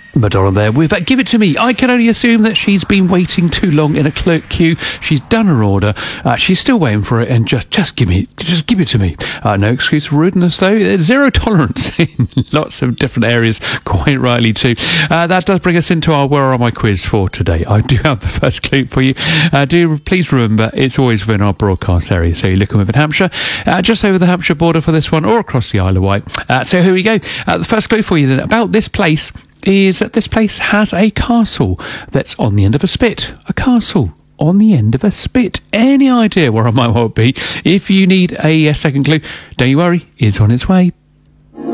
Madonna there with Give It To Me. I can only assume that she's been waiting too long in a queue. She's done her order. She's still waiting for it, and just give it to me. No excuse for rudeness, though. There's zero tolerance in lots of different areas, quite rightly too. That does bring us into our Where Are My quiz for today. I do have the first clue for you. Do please remember, it's always within our broadcast area. So you're looking within Hampshire, just over the Hampshire border for this one, or across the Isle of Wight. So here we go. The first clue for you then about this place is that this place has a castle that's on the end of a spit. A castle on the end of a spit. Any idea where I might well be? If you need a second clue, don't you worry, it's on its way.